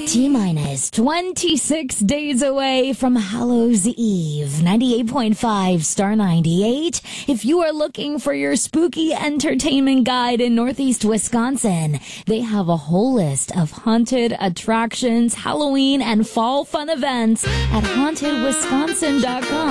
T-minus 26 days away from Hallows Eve. 98.5 Star 98. If you are looking for your spooky entertainment guide in Northeast Wisconsin, they have a whole list of haunted attractions, Halloween, and fall fun events at hauntedwisconsin.com.